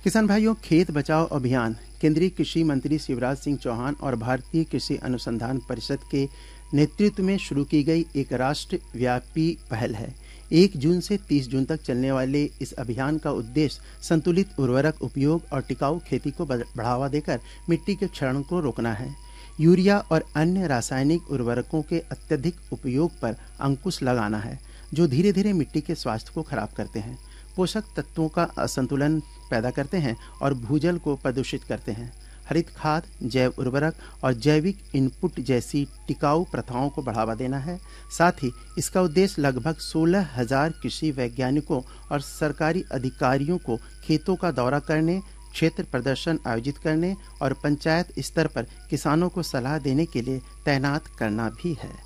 किसान भाइयों, खेत बचाओ अभियान केंद्रीय कृषि मंत्री शिवराज सिंह चौहान और भारतीय कृषि अनुसंधान परिषद के नेतृत्व में शुरू की गई एक राष्ट्रव्यापी पहल है। 1 जून से 30 जून तक चलने वाले इस अभियान का उद्देश्य संतुलित उर्वरक उपयोग और टिकाऊ खेती को बढ़ावा देकर मिट्टी के क्षरण को रोकना है। यूरिया और अन्य रासायनिक उर्वरकों के अत्यधिक उपयोग पर अंकुश लगाना है, जो धीरे धीरे मिट्टी के स्वास्थ्य को खराब करते हैं, पोषक तत्वों का असंतुलन पैदा करते हैं और भूजल को प्रदूषित करते हैं। हरित खाद, जैव उर्वरक और जैविक इनपुट जैसी टिकाऊ प्रथाओं को बढ़ावा देना है। साथ ही इसका उद्देश्य लगभग 16,000 कृषि वैज्ञानिकों और सरकारी अधिकारियों को खेतों का दौरा करने, क्षेत्र प्रदर्शन आयोजित करने और पंचायत स्तर पर किसानों को सलाह देने के लिए तैनात करना भी है।